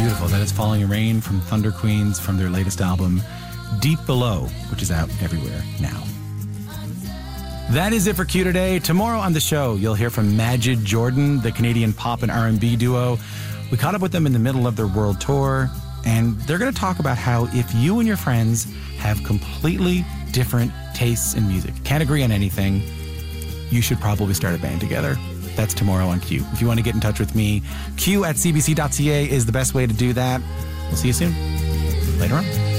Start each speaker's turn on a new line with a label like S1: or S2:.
S1: beautiful. That is Falling Rain from Thunder Queens from their latest album, Deep Below, which is out everywhere now. That is it for Q today. Tomorrow on the show, you'll hear from Majid Jordan, the Canadian pop and R&B duo. We caught up with them in the middle of their world tour, and they're going to talk about how if you and your friends have completely different tastes in music, can't agree on anything, you should probably start a band together. That's tomorrow on Q. If you want to get in touch with me, q@cbc.ca is the best way to do that. We'll see you soon. Later on.